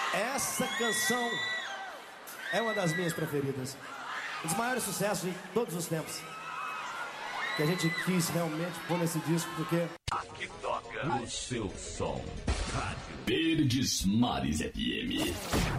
Essa canção é uma das minhas preferidas. Um dos maiores sucessos de todos os tempos. Que a gente quis realmente pôr nesse disco, porque... Aqui toca o seu som. Rádio Verdes Mares FM.